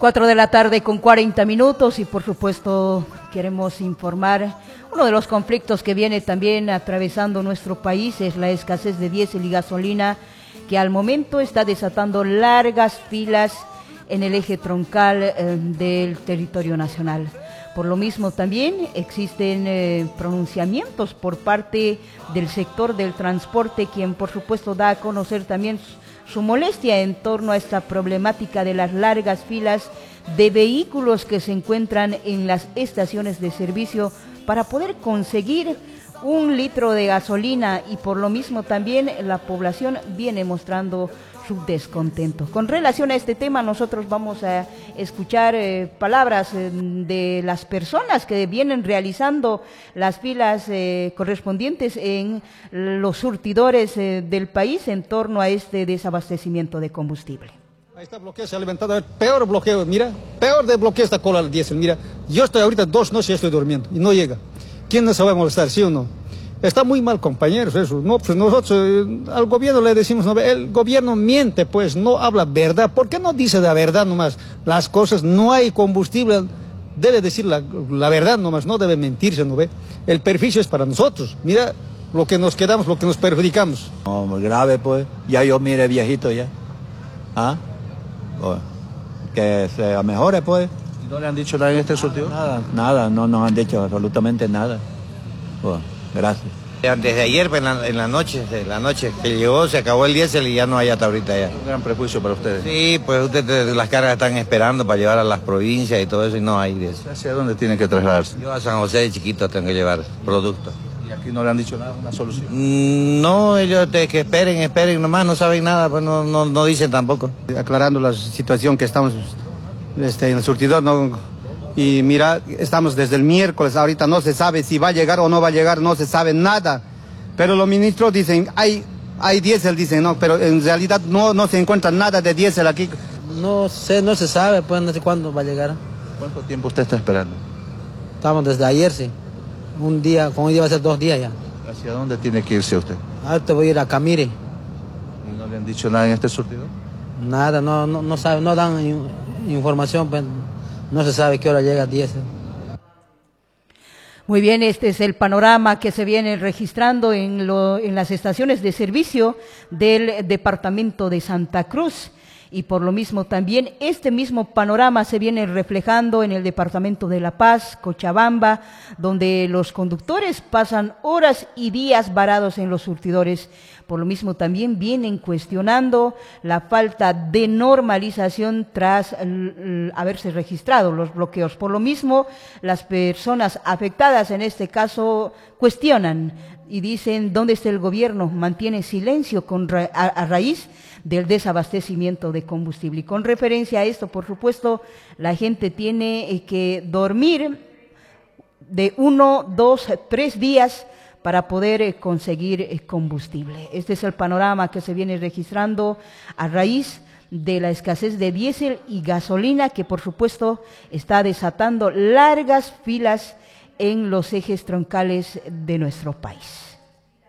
4 de la tarde con 40 minutos y por supuesto queremos informar uno de los conflictos que viene también atravesando nuestro país es la escasez de diésel y gasolina que al momento está desatando largas filas en el eje troncal del territorio nacional. Por lo mismo también existen pronunciamientos por parte del sector del transporte, quien por supuesto da a conocer también su molestia en torno a esta problemática de las largas filas de vehículos que se encuentran en las estaciones de servicio para poder conseguir 1 litro de gasolina y por lo mismo también la población viene mostrando su descontento. Con relación a este tema nosotros vamos a escuchar palabras de las personas que vienen realizando las filas correspondientes en los surtidores del país en torno a este desabastecimiento de combustible. Ahí está bloqueo, se ha levantado el peor bloqueo, mira, peor de bloqueo esta cola del diésel, mira, yo estoy ahorita 2 noches estoy durmiendo y no llega. ¿Quién no se va a molestar, sí o no? Está muy mal, compañeros, eso. No, pues nosotros al gobierno le decimos, no, el gobierno miente, pues, no habla verdad. ¿Por qué no dice la verdad nomás? Las cosas, no hay combustible, debe decir la verdad nomás, no debe mentirse, ¿no ve? El perjuicio es para nosotros. Mira lo que nos quedamos, lo que nos perjudicamos. No, muy grave, pues. Ya yo mire viejito ya. ¿Ah? Pues, que se mejore, pues. ¿No le han dicho nada en este surtido? Nada, no nos han dicho absolutamente nada. Pues, gracias. Desde ayer en la noche que llegó, se acabó el diésel y ya no hay hasta ahorita ya. Un gran prejuicio para ustedes. Sí, pues las cargas están esperando para llevar a las provincias y todo eso y no hay diésel. ¿Hacia dónde tienen que trasladarse? Yo a San José de chiquito tengo que llevar productos. ¿Y aquí no le han dicho nada, una solución? No, ellos que esperen nomás, no saben nada, pues no dicen tampoco. Aclarando la situación que estamos en el surtidor, ¿no? Y mira, estamos desde el miércoles, ahorita no se sabe si va a llegar o no va a llegar, no se sabe nada. Pero los ministros dicen, hay diésel, dicen, no, pero en realidad no se encuentra nada de diésel aquí. No sé, no se sabe, pues no sé cuándo va a llegar. ¿Cuánto tiempo usted está esperando? Estamos desde ayer, sí. Un día, con hoy día va a ser 2 días ya. ¿Hacia dónde tiene que irse usted? Ahorita voy a ir a Camire. ¿Y no le han dicho nada en este surtido? Nada, no sabe, no dan información, pues no se sabe qué hora llega el diésel. Muy bien, este es el panorama que se viene registrando en las estaciones de servicio del departamento de Santa Cruz. Y por lo mismo también este mismo panorama se viene reflejando en el departamento de La Paz, Cochabamba, donde los conductores pasan horas y días varados en los surtidores. Por lo mismo también vienen cuestionando la falta de normalización tras haberse registrado los bloqueos. Por lo mismo, las personas afectadas en este caso cuestionan y dicen, ¿dónde está el gobierno? Mantiene silencio a raíz del desabastecimiento de combustible. Y con referencia a esto, por supuesto, la gente tiene que dormir de 1, 2, 3 días para poder conseguir combustible. Este es el panorama que se viene registrando a raíz de la escasez de diésel y gasolina que, por supuesto, está desatando largas filas en los ejes troncales de nuestro país.